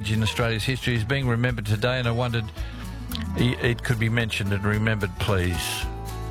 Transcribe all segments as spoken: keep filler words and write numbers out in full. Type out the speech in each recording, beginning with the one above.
stage in Australia's history is being remembered today, and I wondered it could be mentioned and remembered, please.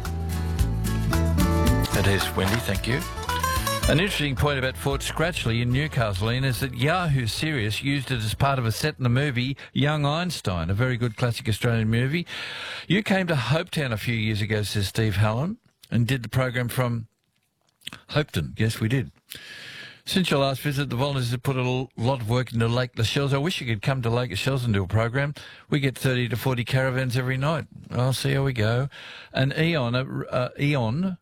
It is, Wendy, thank you. An interesting point about Fort Scratchley in Newcastle, Ian, is that Yahoo Serious used it as part of a set in the movie Young Einstein, a very good classic Australian movie. You came to Hopetown a few years ago, says Steve Hallam, and did the program from Hopetoun. Yes, we did. Since your last visit, the volunteers have put a lot of work into Lake Lascelles. I wish you could come to Lake Lascelles and do a program. We get thirty to forty caravans every night. I'll see how we go. And Eon, uh, uh, Eon...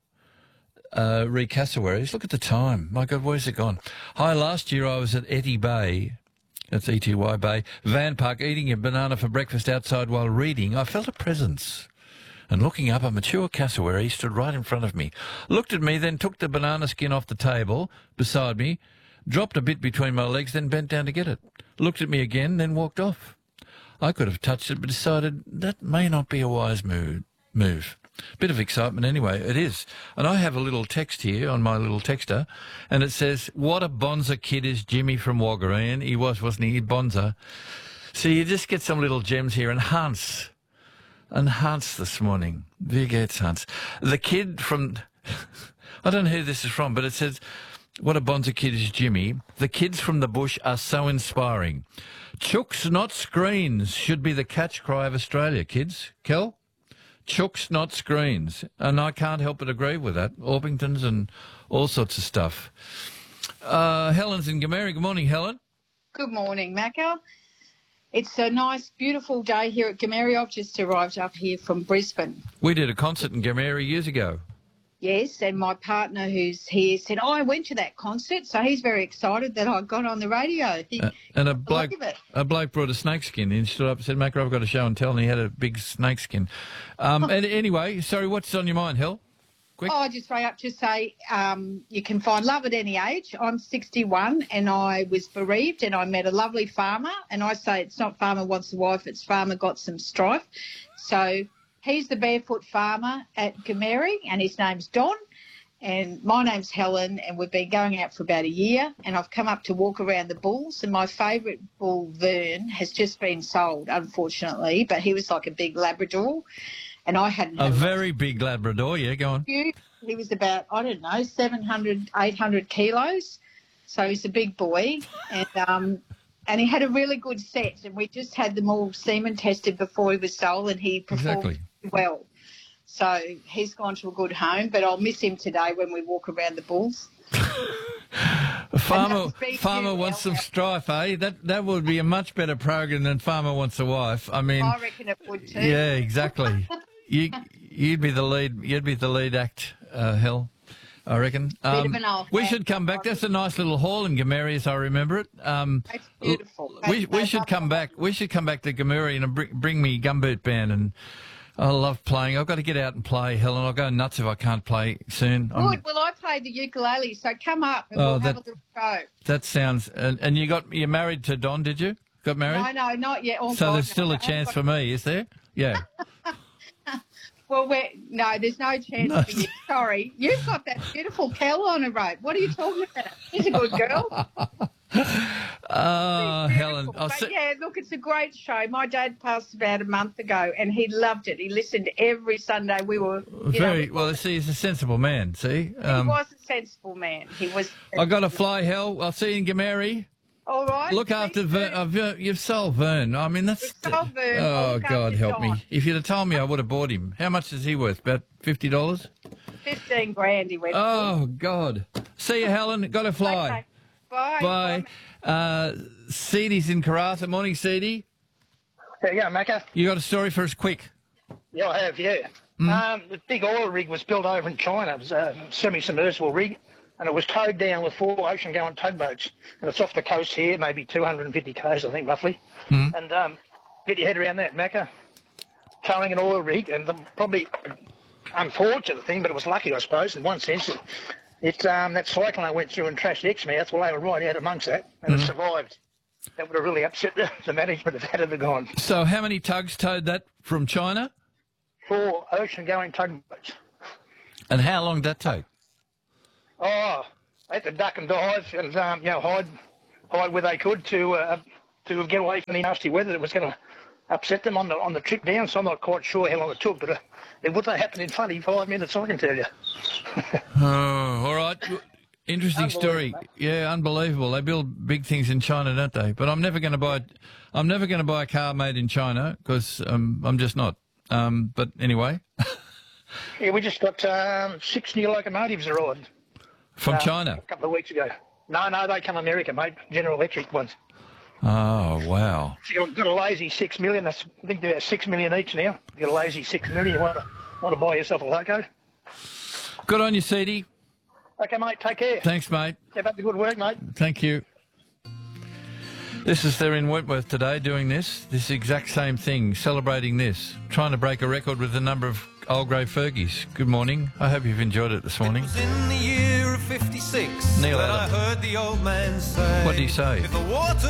Uh, re Cassowaries. Look at the time. My God, where's it gone? Hi, last year I was at Etty Bay, that's E T Y Bay, Van Park, eating a banana for breakfast outside while reading. I felt a presence. And looking up, a mature cassowary stood right in front of me. Looked at me, then took the banana skin off the table beside me, dropped a bit between my legs, then bent down to get it. Looked at me again, then walked off. I could have touched it, but decided that may not be a wise move. move. Bit of excitement anyway, it is. And I have a little text here on my little texter, and it says, what a bonza kid is Jimmy from Waggaran. He was, wasn't he? Bonza. So you just get some little gems here. And Hans. And Hans this morning. Wie geht's, Hans? The kid from... I don't know who this is from, but it says, what a bonza kid is Jimmy. The kids from the bush are so inspiring. Chooks, not screens, should be the catch cry of Australia, kids. Kel? Chooks, not screens. And I can't help but agree with that. Orpingtons and all sorts of stuff. Uh, Helen's in Gameri. Good morning, Helen. Good morning, Macca. It's a nice, beautiful day here at Gameri. I've just arrived up here from Brisbane. We did a concert in Gameri years ago. Yes, and my partner who's here said, oh, I went to that concert, so he's very excited that I got on the radio. He, uh, and a bloke, a bloke brought a snakeskin. He stood up and said, Macca, I've got a show and tell, and he had a big snakeskin. Um, and anyway, sorry, what's on your mind, Hel? Quick. Oh, I just rang up to say um, you can find love at any age. I'm sixty-one and I was bereaved and I met a lovely farmer, and I say it's not farmer wants a wife, it's farmer got some strife. So... he's the barefoot farmer at Gameri, and his name's Don, and my name's Helen, and we've been going out for about a year, and I've come up to walk around the bulls, and my favourite bull, Vern, has just been sold, unfortunately, but he was like a big Labrador, and I hadn't... A very big Labrador, yeah, go on. He was about, I don't know, seven hundred, eight hundred kilos, so he's a big boy, and... um. And he had a really good set, and we just had them all semen tested before he was sold, and he performed exactly. well. So he's gone to a good home, but I'll miss him today when we walk around the bulls. Farmer Farmer wants some strife, eh? That that would be a much better program than Farmer Wants a Wife. I mean, I reckon it would too. Yeah, exactly. you you'd be the lead. You'd be the lead act, uh, Hel. I reckon. Um, we should come back. That's a nice little hall in Gameri, as I remember it. Um, It's beautiful. That's we we should come back. We should come back to Gameri and bring, bring me Gumboot Band, and I love playing. I've got to get out and play, Helen. I'll go nuts if I can't play soon. Good. I'm, Well, I played the ukulele, so come up and Oh, we'll that- have a little show. that sounds. And, and you got you're married to Don, did you? Got married? No, no, not yet. Oh, so God, there's still no. a chance for me, is there? Yeah. Well, we're, no, there's no chance No. for you. Sorry. You've got that beautiful Kel on a rope. What are you talking about? She's a good girl. Oh, Helen. I'll But see- yeah, look, it's a great show. My dad passed about a month ago, and he loved it. He listened every Sunday. We were you Very know, well. See, he's a sensible man. See, He um, was a sensible man. He was. I got to fly, Hel. I'll see you in Gameri. All right. Look after Vern. Uh, Vern. You've sold Vern. I mean, that's. We've sold Vern. Oh, Look God, after help Don. me! If you'd have told me, I would have bought him. How much is he worth? About fifty dollars. Fifteen grand. He went. Oh God! See you, Helen. Got to fly. Okay. Bye. Bye. Uh, Seedie's in Karratha. Morning, Seedie. There you go, Macca. You got a story for us, quick? Yeah, I have, yeah. Mm. Um, the big oil rig was built over in China. It was a semi-submersible rig, and it was towed down with four ocean-going tugboats. And it's off the coast here, maybe two hundred fifty k's, I think, roughly. Mm. And um, get your head around that, Macca. Towing an oil rig, and the probably unfortunate thing, but it was lucky, I suppose, in one sense. It, it um, that cyclone went through and trashed Exmouth. Well, they were right out amongst that, and Mm. it survived. That would have really upset the, the management if that had gone. So, how many tugs towed that from China? Four ocean-going tugboats. And how long did that take? Oh, they had to duck and dive and um, you know hide, hide where they could to uh, to get away from the nasty weather that was going to upset them on the on the trip down. So I'm not quite sure how long it took, but uh, it would have happened in twenty-five minutes, I can tell you. Oh, all right. Interesting story. Mate. Yeah, unbelievable. They build big things in China, don't they? But I'm never going to buy. I'm never going to buy a car made in China because um, I'm just not. Um, but anyway. Yeah, we just got um, six new locomotives arrived. From uh, China? A couple of weeks ago. No, no, they come America, mate. General Electric ones. Oh, wow. So you've got a lazy six million. That's, I think they're six million each now. You've got a lazy six million. You want to, want to buy yourself a loco? Good on you, Seedy. Okay, mate. Take care. Thanks, mate. Keep up the good work, mate. Thank you. This is they're in Wentworth today doing this, this exact same thing, celebrating this, trying to break a record with the number of old grey Fergies. Good morning. I hope you've enjoyed it this morning. It was in the year of fifty-six Neil that I Adams. heard the old man say, What did he say? if the water